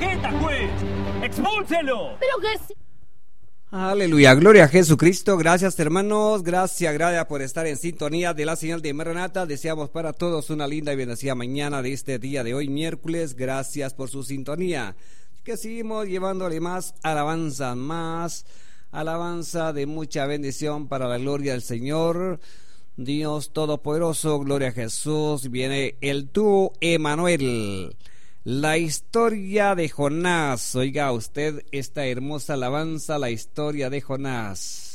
jeta, juez! ¡Expúlselo! Pero que sí. Aleluya, gloria a Jesucristo. Gracias, hermanos, gracias por estar en sintonía de la señal de Maranata. Deseamos para todos una linda y bendecida mañana de este día de hoy, miércoles. Gracias por su sintonía, que seguimos llevándole más alabanza de mucha bendición para la gloria del Señor Dios Todopoderoso. Gloria a Jesús. Viene el dúo Emanuel, la historia de Jonás. Oiga usted esta hermosa alabanza, la historia de Jonás.